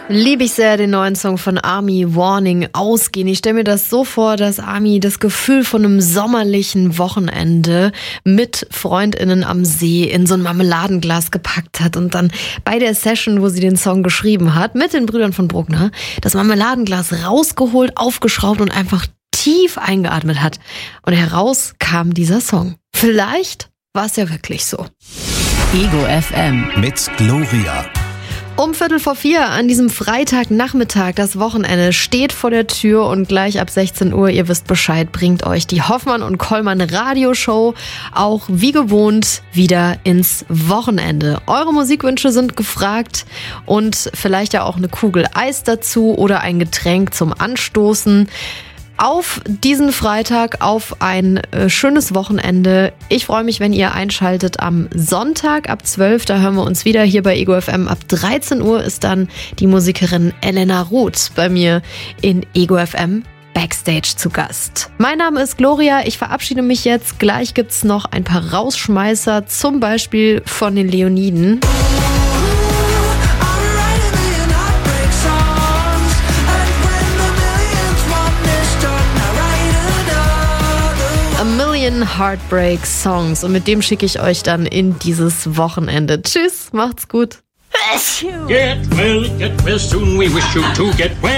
Liebe ich sehr den neuen Song von Army, Warning, Ausgehen. Ich stelle mir das so vor, dass Army das Gefühl von einem sommerlichen Wochenende mit FreundInnen am See in so ein Marmeladenglas gepackt hat und dann bei der Session, wo sie den Song geschrieben hat, mit den Brüdern von Bruckner, das Marmeladenglas rausgeholt, aufgeschraubt und einfach tief eingeatmet hat. Und heraus kam dieser Song. Vielleicht war es ja wirklich so. Ego FM mit Gloria. Um 3:45 an diesem Freitagnachmittag, das Wochenende steht vor der Tür und gleich ab 16 Uhr, ihr wisst Bescheid, bringt euch die Hoffmann und Kollmann Radioshow auch wie gewohnt wieder ins Wochenende. Eure Musikwünsche sind gefragt und vielleicht ja auch eine Kugel Eis dazu oder ein Getränk zum Anstoßen. Auf diesen Freitag, auf ein schönes Wochenende. Ich freue mich, wenn ihr einschaltet am Sonntag ab 12. Da hören wir uns wieder hier bei Ego FM. Ab 13 Uhr ist dann die Musikerin Elena Roth bei mir in Ego FM Backstage zu Gast. Mein Name ist Gloria. Ich verabschiede mich jetzt. Gleich gibt's noch ein paar Rausschmeißer, zum Beispiel von den Leoniden. Heartbreak Songs und mit dem schicke ich euch dann in dieses Wochenende. Tschüss, macht's gut. Get well, soon we wish you to get well.